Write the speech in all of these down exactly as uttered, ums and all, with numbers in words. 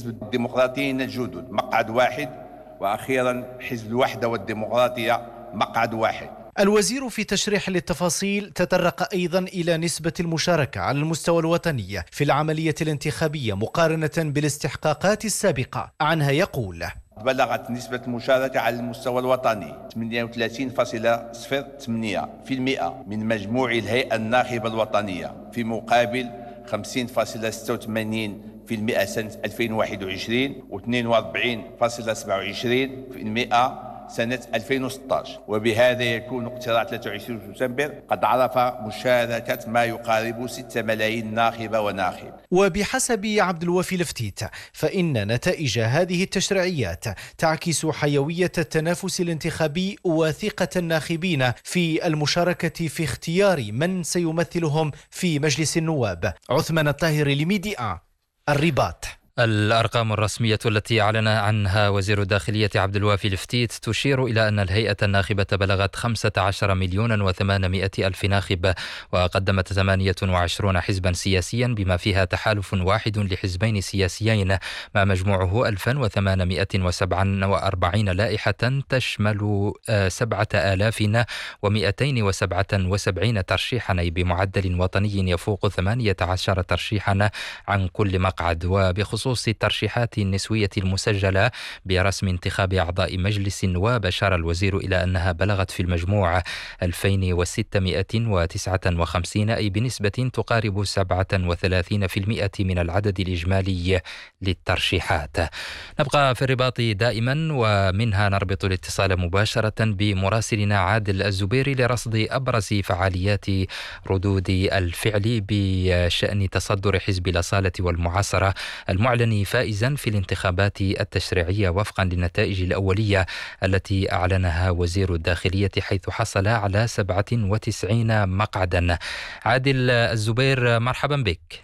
حزب الديمقراطيين الجدد مقعد واحد، وأخيرا حزب الوحدة والديمقراطية مقعد واحد. الوزير في تشريح للتفاصيل تطرق أيضا إلى نسبة المشاركة على المستوى الوطني في العملية الانتخابية مقارنة بالاستحقاقات السابقة. عنها يقول: بلغت نسبة المشاركة على المستوى الوطني ثمانية وثلاثين فاصلة صفر ثمانية بالمئة من مجموع الهيئة الناخبة الوطنية، في مقابل خمسين فاصلة ستة وثمانين بالمئة سنة ألفين وواحد وعشرين و اثنين وأربعين فاصلة سبعة وعشرين بالمئة سنة ألفين وستة عشر. وبهذا يكون اقتراع ثلاثة وعشرين سبتمبر قد عرف مشاركة ما يقارب ستة ملايين ناخبة وناخب. وبحسب عبد الوافي الفتيت فإن نتائج هذه التشريعيات تعكس حيوية التنافس الانتخابي وثقة الناخبين في المشاركة في اختيار من سيمثلهم في مجلس النواب. عثمان الطاهر لميديا الرباط. الأرقام الرسمية التي أعلن عنها وزير الداخلية عبد الوافي الفتيت تشير إلى أن الهيئة الناخبة بلغت خمسة عشر مليون وثمانمائة ألف ناخب، وقدمت ثمانية وعشرين حزبا سياسيا بما فيها تحالف واحد لحزبين سياسيين مع مجموعه ألف وثمانمائة وسبعة وأربعين لائحة تشمل سبعة آلاف ومئتين وسبعة وسبعين ترشيحا، أي بمعدل وطني يفوق ثمانية عشر ترشيحا عن كل مقعد. وبخصوص بخصوص الترشيحات النسوية المسجلة برسم انتخاب أعضاء مجلس النواب، أشار الوزير إلى أنها بلغت في المجموع ألفين وستمائة وتسعة وخمسين، أي بنسبة تقارب سبعة وثلاثين بالمئة من العدد الإجمالي للترشيحات. نبقى في الرباط دائما، ومنها نربط الاتصال مباشرة بمراسلنا عادل الزبيري لرصد أبرز فعاليات ردود الفعل بشأن تصدر حزب الأصالة والمعاصرة المعلن فائزا في الانتخابات التشريعية وفقا للنتائج الأولية التي أعلنها وزير الداخلية، حيث حصل على سبعة وتسعين مقعدا. عادل الزبير، مرحبا بك.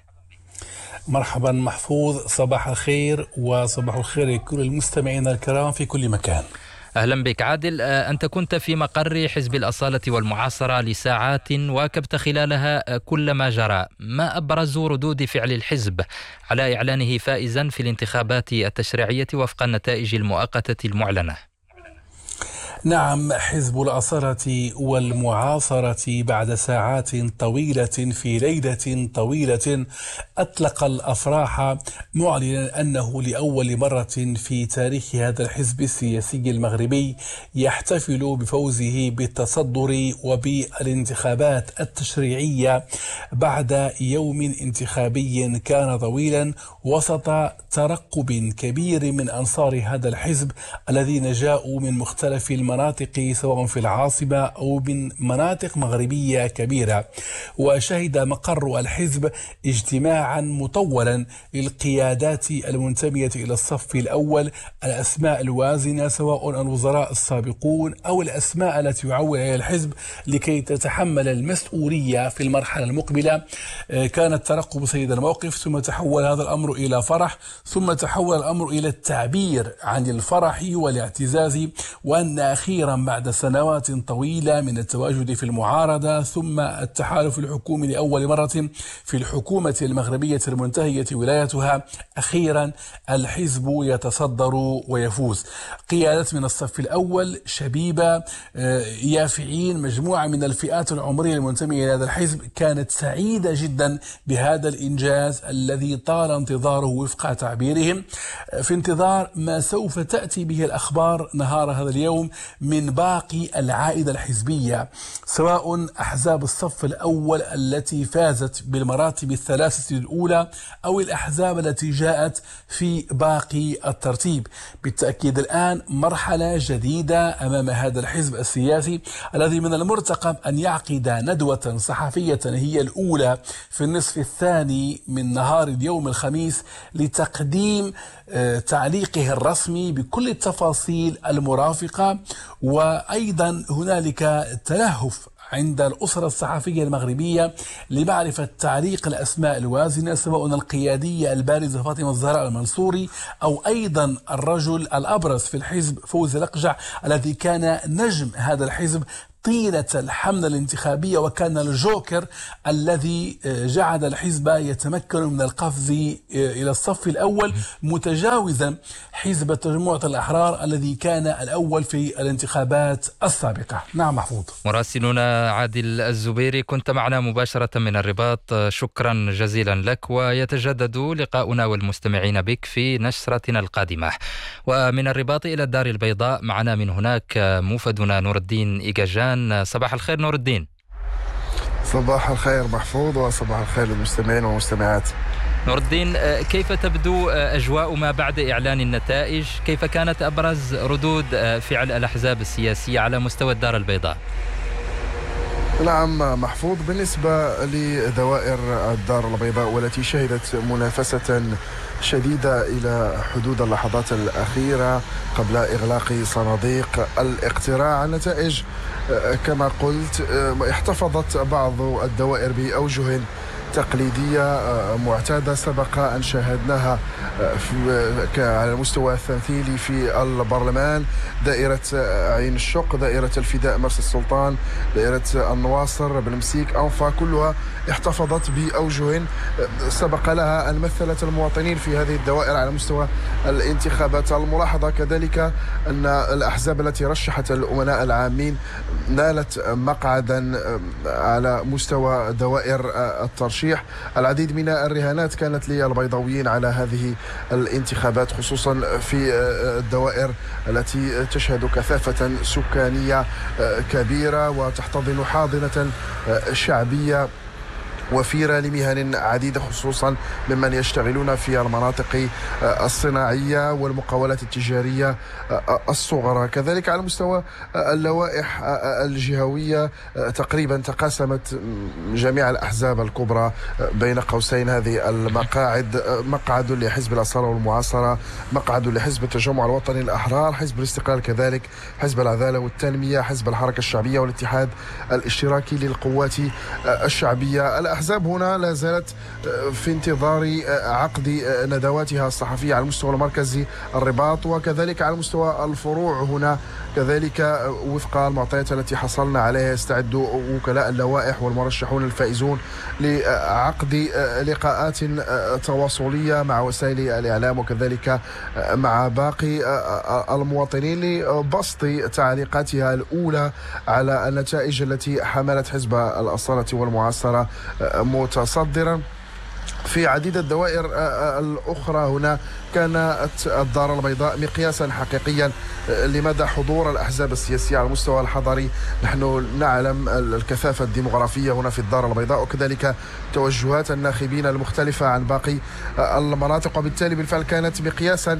مرحبا محفوظ، صباح الخير وصباح الخير لكل المستمعين الكرام في كل مكان. أهلا بك عادل. أنت كنت في مقر حزب الأصالة والمعاصرة لساعات واكبت خلالها كل ما جرى. ما أبرز ردود فعل الحزب على إعلانه فائزا في الانتخابات التشريعية وفق النتائج المؤقتة المعلنة؟ نعم، حزب الأصالة والمعاصرة بعد ساعات طويلة في ليلة طويلة أطلق الأفراح، معلنا أنه لأول مرة في تاريخ هذا الحزب السياسي المغربي يحتفل بفوزه بالتصدر وبالانتخابات التشريعية بعد يوم انتخابي كان طويلا وسط ترقب كبير من أنصار هذا الحزب الذين جاءوا من مختلف المناطق سواء في العاصمة أو من مناطق مغربية كبيرة. وشهد مقر الحزب اجتماعا مطولا للقيادات المنتمية إلى الصف الأول، الأسماء الوازنة سواء الوزراء السابقون أو الأسماء التي يعول عليها الحزب لكي تتحمل المسؤولية في المرحلة المقبلة. كان الترقب سيد الموقف، ثم تحول هذا الأمر إلى فرح، ثم تحول الأمر إلى التعبير عن الفرح والاعتزاز، وأن أخيرا بعد سنوات طويلة من التواجد في المعارضة ثم التحالف الحكومي لأول مرة في الحكومة المغربية المنتهية ولايتها، أخيرا الحزب يتصدر ويفوز. قيادة من الصف الأول، شبيبة، يافعين، مجموعة من الفئات العمرية المنتمية إلى هذا الحزب كانت سعيدة جدا بهذا الإنجاز الذي طال انتظاره وفق تعبيرهم، في انتظار ما سوف تأتي به الأخبار نهار هذا اليوم من باقي العائدة الحزبية، سواء أحزاب الصف الأول التي فازت بالمراتب الثلاثة الأولى أو الأحزاب التي جاءت في باقي الترتيب. بالتأكيد الآن مرحلة جديدة أمام هذا الحزب السياسي الذي من المرتقب أن يعقد ندوة صحفية هي الأولى في النصف الثاني من نهار اليوم الخميس لتقديم تعليقه الرسمي بكل التفاصيل المرافقة. وأيضا هنالك تلهف عند الأسرة الصحفية المغربية لمعرفة تعليق الأسماء الوازنة سواء القيادية البارزة فاطمة الزهراء المنصوري أو أيضا الرجل الأبرز في الحزب فوزي الأقجع الذي كان نجم هذا الحزب طيلة الحملة الانتخابية، وكان الجوكر الذي جعل الحزب يتمكن من القفز إلى الصف الأول متجاوزا حزب التجمع الأحرار الذي كان الأول في الانتخابات السابقة. نعم محفوظ. مراسلنا عادل الزبيري، كنت معنا مباشرة من الرباط، شكرا جزيلا لك، ويتجدد لقاؤنا والمستمعين بك في نشرتنا القادمة. ومن الرباط إلى الدار البيضاء معنا من هناك موفدنا نور الدين إيجاجان. صباح الخير نور الدين. صباح الخير محفوظ، وصباح الخير للمستمعين والمستمعات. نور الدين، كيف تبدو أجواء ما بعد إعلان النتائج؟ كيف كانت أبرز ردود فعل الأحزاب السياسية على مستوى الدار البيضاء؟ نعم محفوظ، بالنسبة لدوائر الدار البيضاء والتي شهدت منافسة شديدة إلى حدود اللحظات الأخيرة قبل إغلاق صناديق الاقتراع، النتائج كما قلت احتفظت بعض الدوائر بأوجه تقليدية معتادة سبق أن شاهدناها على المستوى التمثيلي في البرلمان: دائرة عين الشق، دائرة الفداء مرسى السلطان، دائرة النواصر بن مسيك أنفا، كلها احتفظت بأوجه سبق لها أن مثلت المواطنين في هذه الدوائر على مستوى الانتخابات. الملاحظة كذلك أن الأحزاب التي رشحت الأمناء العامين نالت مقعدا على مستوى دوائر الترشيح. العديد من الرهانات كانت للبيضاويين على هذه الانتخابات، خصوصا في الدوائر التي تشهد كثافة سكانية كبيرة وتحتضن حاضنة شعبية وفيرة لمهن عديدة، خصوصا ممن يشتغلون في المناطق الصناعية والمقاولات التجارية الصغرى. كذلك على مستوى اللوائح الجهوية تقريبا تقاسمت جميع الأحزاب الكبرى بين قوسين هذه المقاعد: مقعد لحزب الأصالة والمعاصرة، مقعد لحزب التجمع الوطني الأحرار، حزب الاستقلال كذلك، حزب العدالة والتنمية، حزب الحركة الشعبية والاتحاد الاشتراكي للقوات الشعبية. الأحزاب هنا لا زالت في انتظار عقد ندواتها الصحفية على المستوى المركزي الرباط، وكذلك على مستوى الفروع هنا كذلك وفق المعطيات التي حصلنا عليها يستعد وكلاء اللوائح والمرشحون الفائزون لعقد لقاءات تواصلية مع وسائل الإعلام وكذلك مع باقي المواطنين لبسط تعليقاتها الأولى على النتائج التي حملت حزب الأصالة والمعاصرة متصدرا. في عديد الدوائر الأخرى هنا كانت الدار البيضاء مقياسا حقيقيا لمدى حضور الأحزاب السياسية على المستوى الحضري. نحن نعلم الكثافة الديمغرافية هنا في الدار البيضاء وكذلك توجهات الناخبين المختلفة عن باقي المناطق، وبالتالي بالفعل كانت مقياسا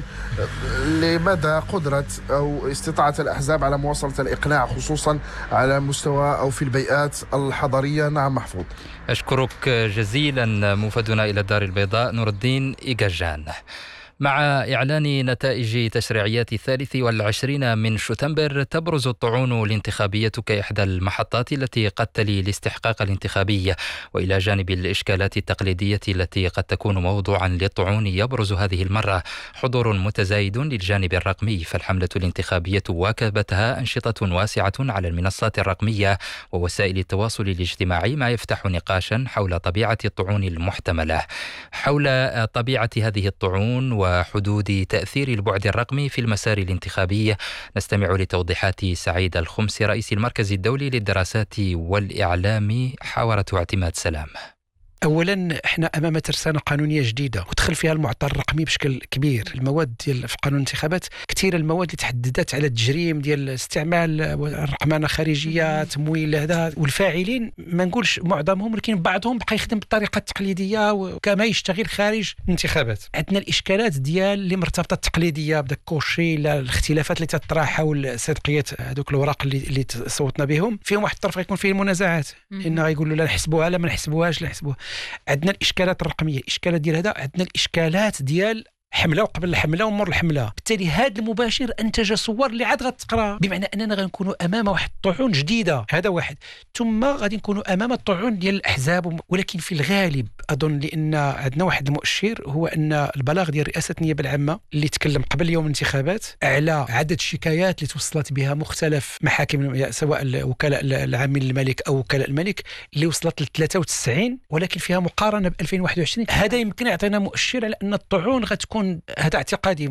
لمدى قدرة أو استطاعة الأحزاب على مواصلة الإقناع، خصوصا على مستوى أو في البيئات الحضرية. نعم محفوظ. أشكرك جزيلا موفدنا إلى الدار البيضاء نور الدين إيجاجان. مع إعلان نتائج تشريعيات الثالث والعشرين من شتنبر تبرز الطعون الانتخابية كإحدى المحطات التي قد تلي الاستحقاق الانتخابي، وإلى جانب الإشكالات التقليدية التي قد تكون موضوعا للطعون يبرز هذه المرة حضور متزايد للجانب الرقمي، فالحملة الانتخابية واكبتها أنشطة واسعة على المنصات الرقمية ووسائل التواصل الاجتماعي، ما يفتح نقاشا حول طبيعة الطعون المحتملة. حول طبيعة هذه الطعون وحدود تأثير البعد الرقمي في المسار الانتخابي نستمع لتوضيحات سعيد الخمسي رئيس المركز الدولي للدراسات والإعلام، حاورته اعتماد سلام. اولا احنا امام ترسانه قانونيه جديده ودخل فيها المعطى الرقمي بشكل كبير. المواد ديال في قانون الانتخابات كثير المواد اللي تحددت على التجريم ديال استعمال الرقمنه خارجيه، تمويل هذا، والفاعلين ما نقولش معظمهم ولكن بعضهم بقى يخدم بالطريقه التقليديه وكما يشتغل خارج الانتخابات. عندنا الاشكالات ديال اللي مرتبطه التقليديه بداك كوشي، الاختلافات اللي تطرح حول صدقيه هذوك الوراق اللي اللي صوتنا بهم، فيهم واحد الطرف غيكون فيه منازعات انه يقولوا لا نحسبوها لا ما نحسبوهاش لا نحسبوها. عندنا الاشكالات الرقميه، الاشكالات ديال هذا، عندنا الاشكالات ديال حمله وقبل الحمله ومر الحمله. بالتالي هذا المباشر انتج صور اللي عاد غتقرا، بمعنى اننا غنكونوا امام واحد الطاعون جديده. هذا واحد. ثم غادي نكونوا امام الطاعون ديال الاحزاب، ولكن في الغالب اظن لان عندنا واحد المؤشر هو ان البلاغ ديال رئاسه النيابه العامه اللي تكلم قبل يوم الانتخابات على عدد الشكايات اللي توصلت بها مختلف محاكم سواء وكلاء العامين الملك او وكلاء الملك اللي وصلت ل ثلاثة وتسعين، ولكن فيها مقارنه ب ألفين وواحد وعشرين. هذا يمكن يعطينا مؤشر على ان الطاعون غتكون، هذا اعتقادي،